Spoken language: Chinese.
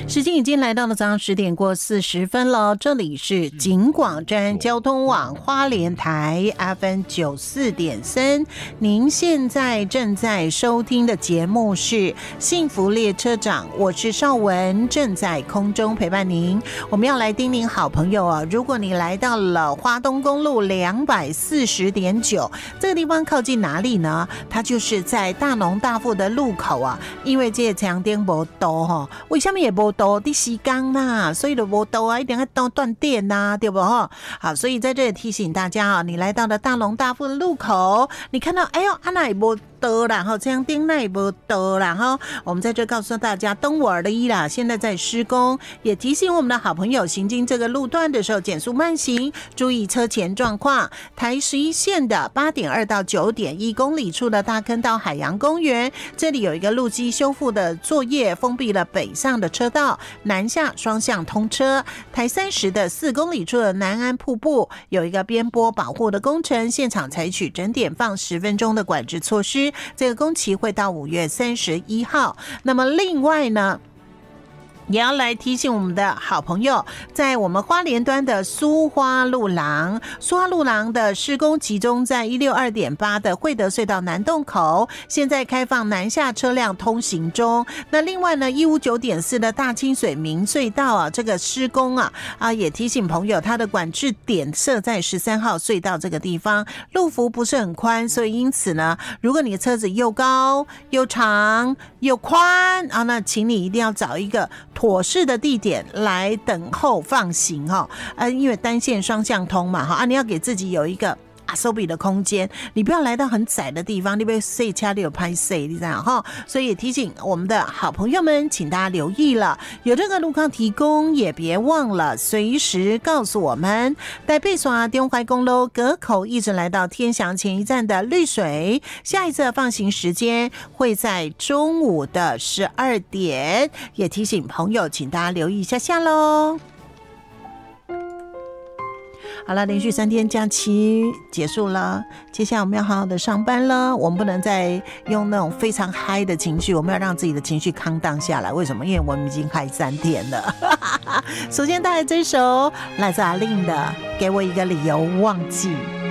时间已经来到了早上10点过40分了，这里是警广站交通网花莲台 FM94.3，您现在正在收听的节目是幸福列车长，我是邵文，正在空中陪伴您。我们要来叮咛好朋友啊，如果你来到了花东公路240.9这个地方，靠近哪里呢？它就是在大农大富的路口啊，因为这个车顶没多哈，为什么也没多？的时间呐，所以就没多啊，一定要断电呐，对不哈？好，所以在这里提醒大家啊，你来到了大农大富的路口，你看到哎呦，阿那也没多啦，哈，这样电那也没多啦，哈，我们在这告诉大家，东我的一啦，现在在施工，也提醒我们的好朋友行经这个路段的时候减速慢行，注意车前状况。台11线的8.2到9.1公里处的大坑道海洋公园，这里有一个路基修复的作业，封闭了北上的车道，南下双向通车。台30的4公里处的南安瀑布有一个边坡保护的工程，现场采取整点放10分钟的管制措施，这个工期会到5月31号。那么另外呢，也要来提醒我们的好朋友，在我们花莲端的苏花路廊的施工集中在162.8的惠德隧道南洞口，现在开放南下车辆通行中。那另外呢，159.4的大清水明隧道啊，这个施工啊也提醒朋友，它的管制点设在13号隧道这个地方，路幅不是很宽，所以因此呢，如果你的车子又高又长又宽啊，那请你一定要找一个妥适的地点来等候放行哈，因为单线双向通嘛哈，你要给自己有一个手比的空间，你不要来到很窄的地方，你被塞车你有拍塞，你知道哈？所以也提醒我们的好朋友们，请大家留意了，有这个路况提供，也别忘了随时告诉我们。台北刷中怀公路隔口一直来到天祥前一站的绿水，下一次的放行时间会在中午的12点，也提醒朋友，请大家留意一下咯。好了，连续3天假期结束了，接下来我们要好好的上班了。我们不能再用那种非常嗨的情绪，我们要让自己的情绪calm down下来。为什么？因为我们已经嗨3天了。首先带来这首来自阿令的《给我一个理由忘记》。